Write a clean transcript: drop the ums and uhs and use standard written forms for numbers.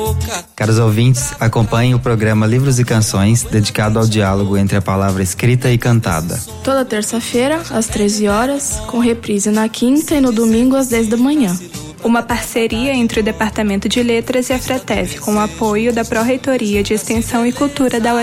Caros ouvintes, acompanhem o programa Livros e Canções, dedicado ao diálogo entre a palavra escrita e cantada. Toda terça-feira, às 13 horas, com reprise na quinta e no domingo às 10 da manhã. Uma parceria entre o Departamento de Letras e a Fratef, com o apoio da Pró-Reitoria de Extensão e Cultura da UFRJ.